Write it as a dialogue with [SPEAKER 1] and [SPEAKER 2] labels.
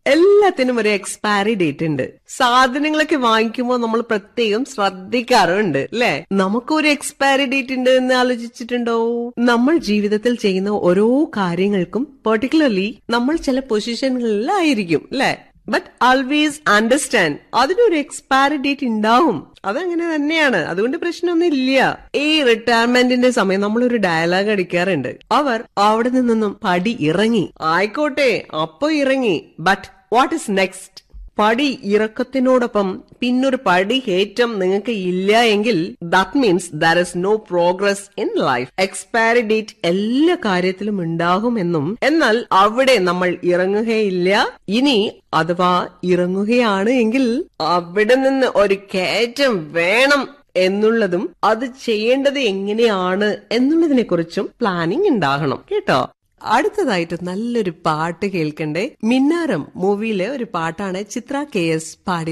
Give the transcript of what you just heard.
[SPEAKER 1] എല്ലാത്തിനും ഒരു expiry date ഉണ്ട്. സാധനങ്ങളൊക്കെ വാങ്ങിക്കുമ്പോൾ നമ്മൾ പ്രത്യേകം ശ്രദ്ധിക്കാറുണ്ട് അല്ലെ? നമുക്കൊരു എക്സ്പയറി ഡേറ്റ് ഉണ്ട് എന്ന് ആലോചിച്ചിട്ടുണ്ടോ? നമ്മൾ ജീവിതത്തിൽ ചെയ്യുന്ന ഓരോ കാര്യങ്ങൾക്കും പെർട്ടിക്കുലർലി നമ്മൾ ചില പൊസിഷനുകളിലായിരിക്കും അല്ലെ? ബട്ട് ആൾവേസ് അണ്ടർസ്റ്റാൻഡ് അതിനൊരു എക്സ്പയറി ഡേറ്റ് ഉണ്ടാവും. അതങ്ങനെ തന്നെയാണ്. അതുകൊണ്ട് പ്രശ്നമൊന്നും ഇല്ല. ഈ റിട്ടയർമെന്റിന്റെ സമയം നമ്മളൊരു ഡയലോഗ് അടിക്കാറുണ്ട്. അവർ അവിടെ നിന്നും പടി ഇറങ്ങി. ആയിക്കോട്ടെ, അപ്പൊ ഇറങ്ങി. But what is next? പടി ഇറക്കത്തിനോടൊപ്പം പിന്നൊരു പടി കയറ്റം നിങ്ങൾക്ക് ഇല്ല എങ്കിൽ that means there is no progress in life. Expiry date എല്ലാ കാര്യത്തിലും ഉണ്ടാകുമെന്നും എന്നാൽ അവിടെ നമ്മൾ ഇറങ്ങുകയില്ല. ഇനി അഥവാ ഇറങ്ങുകയാണ് എങ്കിൽ അവിടെ നിന്ന് ഒരു കയറ്റം വേണം എന്നുള്ളതും അത് ചെയ്യേണ്ടത് എങ്ങനെയാണ് എന്നുള്ളതിനെ കുറിച്ചും പ്ലാനിങ് ഉണ്ടാകണം കേട്ടോ. അടുത്തതായിട്ട് നല്ലൊരു പാട്ട് കേൾക്കണ്ടേ? മിന്നാരം മൂവിയിലെ ഒരു പാട്ടാണ് ചിത്ര KS പാടി